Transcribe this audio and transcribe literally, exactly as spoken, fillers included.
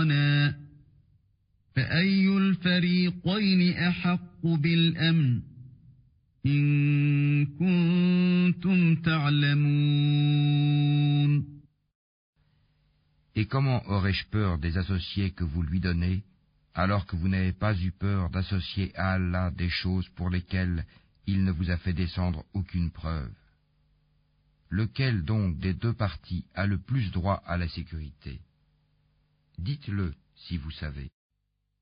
فريقنا فأي الفريقين أحق بالأمن إن كنتم تعلمون. Et comment aurais-je peur des associés que vous lui donnez, alors que vous n'avez pas eu peur d'associer à Allah des choses pour lesquelles il ne vous a fait descendre aucune preuve? Lequel donc des deux parties a le plus droit à la sécurité? Dites-le si vous savez.